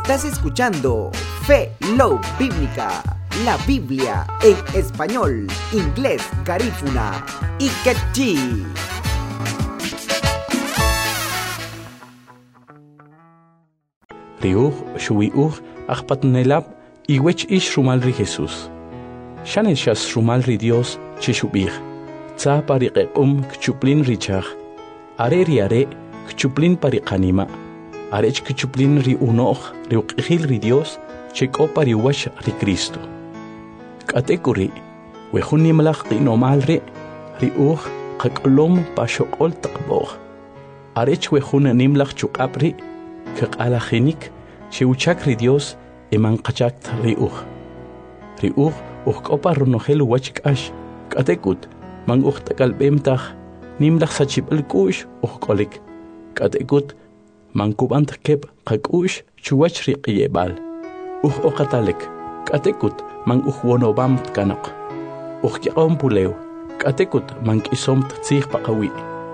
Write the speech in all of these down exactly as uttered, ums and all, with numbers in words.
Estás escuchando Fe Love Bíblica, la Biblia en español, inglés, garífuna y quechí. Riuj, shuiuj, ajpatnelab, iwech ish rumalri Jesús. Shaneshas rumalri Dios, chishubij. Tza pariqequm kchuplin richaj. Areri are, kchuplin pariqanima. Arech kchuplin ri unoch, ri uqihil ri Dios, cheko pariwash ri Cristo. Katekuri, wejunimlach qinomalri, ri uj, qakolom pashokol taqboj. Arech wejun nimlach chukapri, kaqalajinik, cheuchak ri Dios, eman qachakt ri uj. Ri uj, uj kopa ronojel wachik ash, katekut, man uj takalbemtaj, nimlach sachipal kush, uj kolik. Katekut, man kubant kep qakush, chuwach ri qiyebal. Uj oqatalek, katekut, man uj wonobam tkanaq. Uj kiqom pulew, katekut, man kisomt tzih paqawi.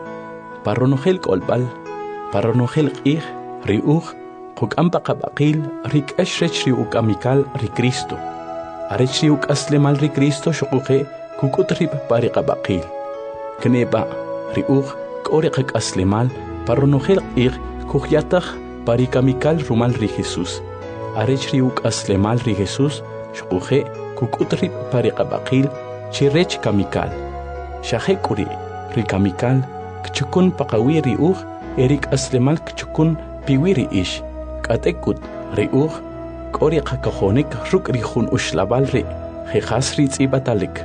Paronojel kolbal, paronojel qih, ri uj, quk'ampa qabaqil, rik ashrech ri ukamikal ri Cristo. Arech ri ukaslemal ri Cristo shuquqe kukutrip pari qabaqil. Kneba, ri uj, k'ori qakaslemal, paronojel qih, kuhyatach pari kamikal rumal ri Jesús. Arech ri ukaslemal ri Jesús shuquqe kukutrip pari qabaqil, chirech kamikal. Shahekuri, ri kamikal, kchukun paqawi ri uj, erik aslemal kchukun piwiri ish, katekut, ri uj, k'ori qakajonik ruk' ri jun uxlabal ri, jejas ri tz'ibatalik.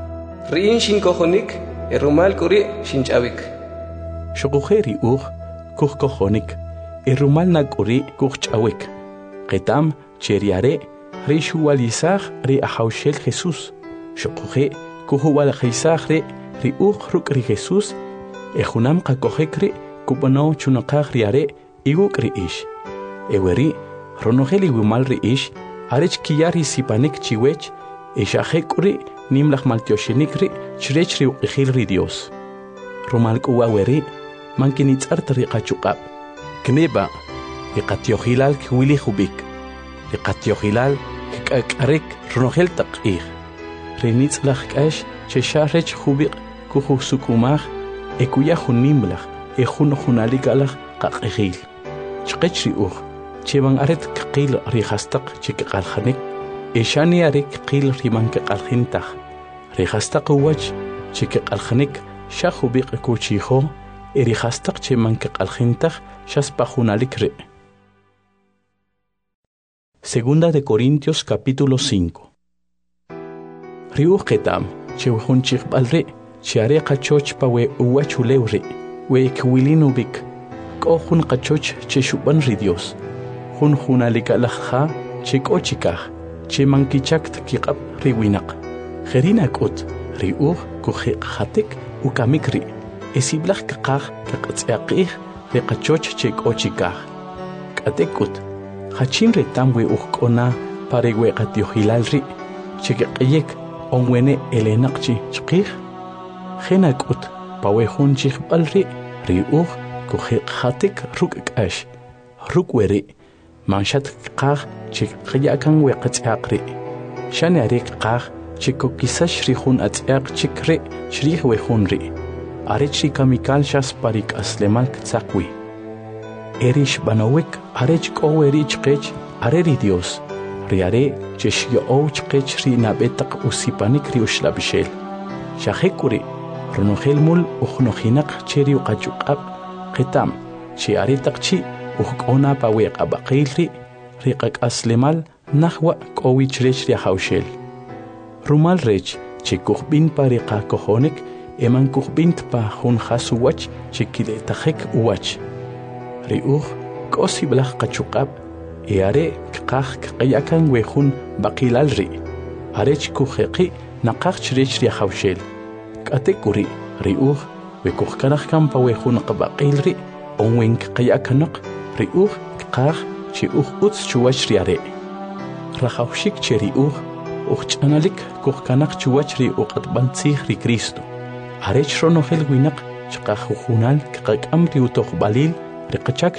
Ri'in shinkojonik, erumal k'ori shinch'awik. Shuquqe ri uj, kuj kojonik, erumal na k'ori kuj ch'awik. Qetam cheriare, ri xuwalisaj ri ahawshel Jesús. Shuquqe kuj walajisaj ri, ri uj ruk' ri Jesús, ejunam qakojek ri, kubano chunaqaj riare, iguk ri ish. Eweri, ronojeli wimal ri ish, arech kiyari sipanik chiwech, eshajek uri, nimlach maltioshenik ri, chrech ri uqihil ri Dios. Rumal kuwa weri, mankinitzart ri qachuqab. Kneba, li qatiohilal kwili hubik. Li qatiohilal kakakarek ronojel taqih. Renitzlach kash, chesharech hubik, kuhu sukumaj, ekuya hunimlach, ejun hunalikalach qaqihil. Chqech ri uj, cheban aret qil ri hastaq chikqaljanik, eshani arek qil ri manqaljintaq. Ri hastaq wach chikqaljanik, shahubiq kuchijo, eri hastaq cheman qaljintaq, shaspajunalik ri. Segunda de Corintios capítulo cinco. Ri uj ketam, chewjun chikbalri, chiare qachoch pawe uwachulewri, we kwilin Kohun qachoch che shuban ri Dios. Hun hunalikalajja che kochikaj, che mankichakt kiqab ri winaq. Jerina kut, ri uj kujiqjatik ukamik ri. Esiblaj kaqaj kaqatz'aqij ri qachoch che kochikaj. K'atekut, hachin retam we uj k'ona pare we qatiohilal ri. Che qiyek onwene elenaqchi chqij. Jena kut, pawe hun chijbal ri, ri uj kujiqjatik ruk' k'ash, ruk' weri, manshat qaj chik qiyakan we qatz'aq ri. Shani are qaj chik kokisash ri jun atz'aq chik ri chrij we jun ri. Arech ri kamikal shas parik aslemal ktzaqwi. Erish banowik arech k'o weri chqech are ri Dios. Ri are chesh yo'ow chqech ri nabetaq usipanik ri uxlabishel. Shahekuri, ronojel mul ujnojinaq cheri uqachuqab, Qitam, chi aritaqchi uqona pawe qabaqilri, riqak aslemal nahwa k'owich rech ri hawshel. Rumal rech, chi kuqbin pariqa kojonik, eman kuqbint pa jun hasuwach, chi kiletajek uwach. Ri uj, k'osi blaj qachuqab, e are kqaj kqayakan we jun baqilal ri. Arech kujeqi naqaj rech ri hawshel. K'atekuri, ri uj, we kuhkanaq kan pa we jun qabaqil ri, onwen kqayakanaq, ri uj kqaj chi uj utz chuwach ri are. Rajawshik che ri uj, uj ch'analik kuhkanaq chuwach ri uqatbantzij ri Cristo. Arech ronojel winaq chqaj ujunal kqak'am ri utojbalil ri qachak